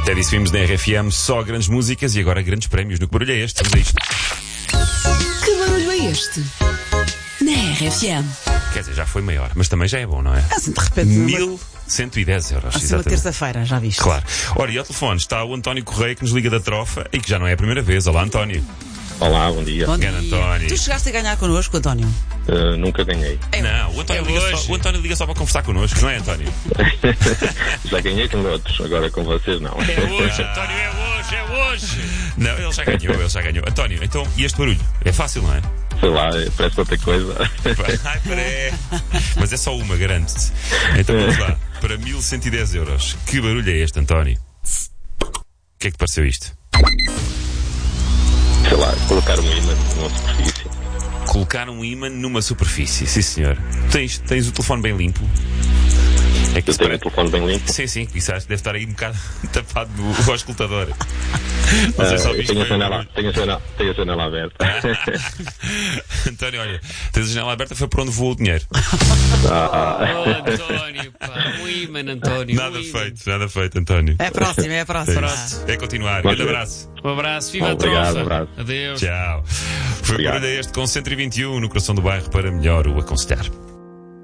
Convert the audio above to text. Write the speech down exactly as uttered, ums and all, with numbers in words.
Até disso vimos na R F M só grandes músicas e agora grandes prémios. No que barulho é este? Vamos a isto. Que barulho é este? Na R F M. Quer dizer, já foi maior, mas também já é bom, não é? Assim, de repente. mil cento e dez euros. Assim, uma terça-feira, já viste? Claro. Ora, e ao telefone está o António Correia que nos liga da trofa e que já não é a primeira vez. Olá, António. Olá, bom dia. Bom dia. Gana, António. Tu chegaste a ganhar connosco, António? Uh, nunca ganhei. É, Não, o António, é liga hoje. só, o António liga só para conversar connosco, não é, António? Já ganhei com outros, agora com vocês não. É hoje, António, é hoje, é hoje. Não, ele já ganhou, ele já ganhou. António, então, e este barulho? É fácil, não é? Sei lá, parece outra coisa. Ai, peraí. Mas é só uma, garanto-te. Então vamos lá. Para mil cento e dez euros. Que barulho é este, António? O que é que te pareceu isto? Sei lá, colocar um imã numa superfície. Colocar um imã numa superfície, sim senhor. Tens, tens o telefone bem limpo? É que Eu isso tenho pare- o telefone bem limpo. Sim, sim, isso acho que deve estar aí um bocado tapado no auscultador. Não sei se Ah, ouviste tenho, a bem o janela, barulho. tenho, a janela, tenho a janela aberta. António, olha, tens a janela aberta, foi para onde voou o dinheiro. Oh, António, pá, um imã, António. Nada um imã. feito, nada feito, António. É a próxima, é a próxima. Pronto. É continuar. Pode Grande ser. abraço. Um abraço, viva Obrigado, a trofa. abraço. Adeus. Tchau. Foi Obrigado. por este com cento e vinte e um no coração do bairro para melhor o aconselhar.